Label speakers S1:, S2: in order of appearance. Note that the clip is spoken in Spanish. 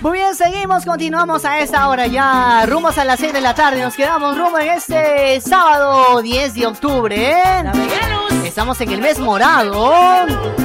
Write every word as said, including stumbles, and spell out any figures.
S1: Muy bien, seguimos, continuamos a esta hora ya, rumos a las seis de la tarde, nos quedamos rumbo en este sábado diez de octubre, ¿eh? Estamos en el mes morado.